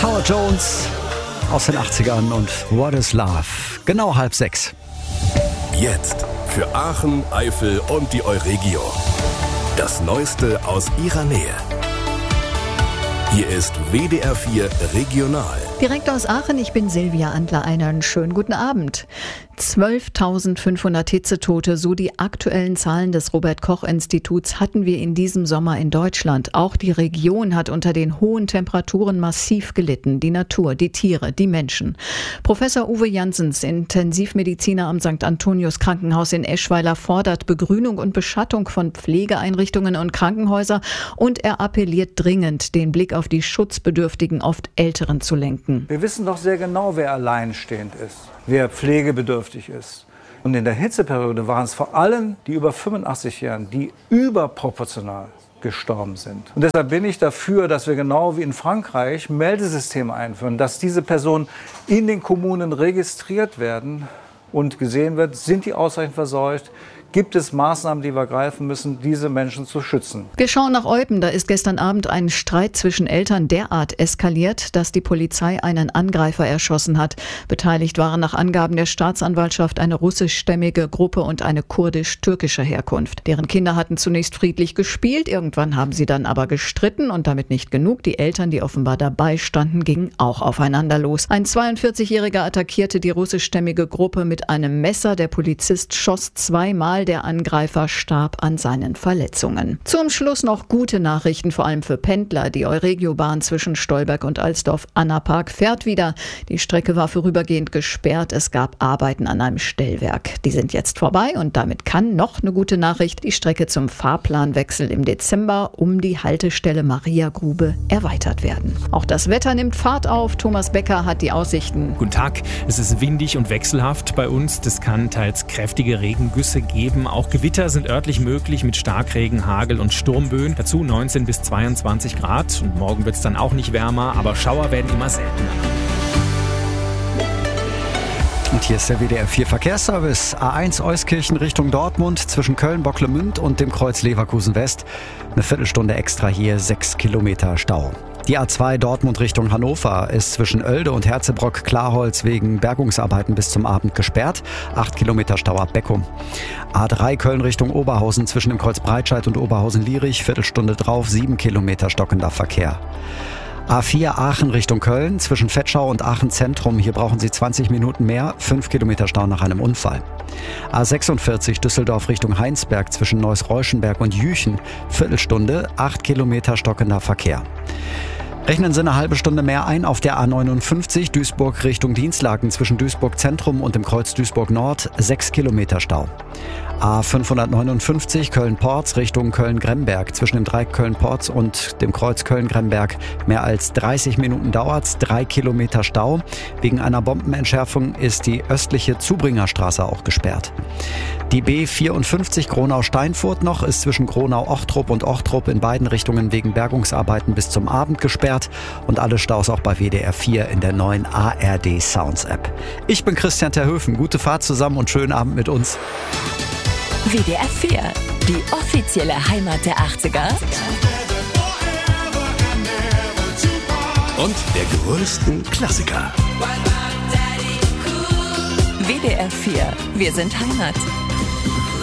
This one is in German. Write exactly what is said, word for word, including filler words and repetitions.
Howard Jones aus den achtzigern und What is Love? Genau halb sechs. Jetzt für Aachen, Eifel und die Euregio. Das Neueste aus ihrer Nähe. Hier ist W D R vier Regional. Direkt aus Aachen, ich bin Silvia Andler. Einen schönen guten Abend. zwölftausendfünfhundert Hitzetote, so die aktuellen Zahlen des Robert-Koch-Instituts, hatten wir in diesem Sommer in Deutschland. Auch die Region hat unter den hohen Temperaturen massiv gelitten. Die Natur, die Tiere, die Menschen. Professor Uwe Janssens, Intensivmediziner am Sankt Antonius Krankenhaus in Eschweiler, fordert Begrünung und Beschattung von Pflegeeinrichtungen und Krankenhäusern und er appelliert dringend, den Blick auf die schutzbedürftigen, oft Älteren zu lenken. Wir wissen doch sehr genau, wer alleinstehend ist, wer pflegebedürftig ist. Und in der Hitzeperiode waren es vor allem die über fünfundachtzig-Jährigen, die überproportional gestorben sind. Und deshalb bin ich dafür, dass wir genau wie in Frankreich Meldesysteme einführen, dass diese Personen in den Kommunen registriert werden und gesehen wird, sind die ausreichend verseucht. Gibt es Maßnahmen, die wir ergreifen müssen, diese Menschen zu schützen? Wir schauen nach Eupen. Da ist gestern Abend ein Streit zwischen Eltern derart eskaliert, dass die Polizei einen Angreifer erschossen hat. Beteiligt waren nach Angaben der Staatsanwaltschaft eine russischstämmige Gruppe und eine kurdisch-türkischer Herkunft. Deren Kinder hatten zunächst friedlich gespielt. Irgendwann haben sie dann aber gestritten und damit nicht genug. Die Eltern, die offenbar dabei standen, gingen auch aufeinander los. Ein zweiundvierzigjähriger attackierte die russischstämmige Gruppe mit einem Messer. Der Polizist schoss zweimal. Der Angreifer starb an seinen Verletzungen. Zum Schluss noch gute Nachrichten, vor allem für Pendler. Die Euregiobahn zwischen Stolberg und Alsdorf-Annapark fährt wieder. Die Strecke war vorübergehend gesperrt. Es gab Arbeiten an einem Stellwerk. Die sind jetzt vorbei und damit kann noch eine gute Nachricht die Strecke zum Fahrplanwechsel im Dezember um die Haltestelle Mariagrube erweitert werden. Auch das Wetter nimmt Fahrt auf. Thomas Becker hat die Aussichten. Guten Tag. Es ist windig und wechselhaft bei uns. Das kann teils kräftige Regengüsse geben. Auch Gewitter sind örtlich möglich mit Starkregen, Hagel und Sturmböen. Dazu neunzehn bis zweiundzwanzig Grad. Und morgen wird es dann auch nicht wärmer, aber Schauer werden immer seltener. Und hier ist der W D R vier Verkehrsservice. A eins Euskirchen Richtung Dortmund zwischen Köln-Bocklemünd und dem Kreuz Leverkusen West. Eine Viertelstunde extra hier, sechs Kilometer Stau. Die A zwei Dortmund Richtung Hannover ist zwischen Oelde und Herzebrock-Klarholz wegen Bergungsarbeiten bis zum Abend gesperrt. acht Kilometer Stau ab Beckum. A drei Köln Richtung Oberhausen zwischen dem Kreuz Breitscheid und Oberhausen-Lierich. Viertelstunde drauf, sieben Kilometer stockender Verkehr. A vier Aachen Richtung Köln zwischen Vetschau und Aachen Zentrum. Hier brauchen Sie zwanzig Minuten mehr, fünf Kilometer Stau nach einem Unfall. A sechsundvierzig Düsseldorf Richtung Heinsberg zwischen Neuss-Reuschenberg und Jüchen. Viertelstunde, acht Kilometer stockender Verkehr. Rechnen Sie eine halbe Stunde mehr ein auf der A neunundfünfzig Duisburg Richtung Dienstlaken zwischen Duisburg Zentrum und dem Kreuz Duisburg Nord. sechs Kilometer Stau. A fünfhundertneunundfünfzig Köln-Porz Richtung Köln-Gremberg zwischen dem Dreieck Köln-Porz und dem Kreuz Köln-Gremberg. Mehr als dreißig Minuten dauert's, drei Kilometer Stau. Wegen einer Bombenentschärfung ist die östliche Zubringerstraße auch gesperrt. Die B vierundfünfzig Gronau-Steinfurt noch ist zwischen Gronau-Ochtrup und Ochtrup in beiden Richtungen wegen Bergungsarbeiten bis zum Abend gesperrt. Und alle Staus auch bei W D R vier in der neuen A R D Sounds App. Ich bin Christian Terhöfen. Gute Fahrt zusammen und schönen Abend mit uns. W D R vier, die offizielle Heimat der achtziger. Und der größten Klassiker. W D R vier, wir sind Heimat.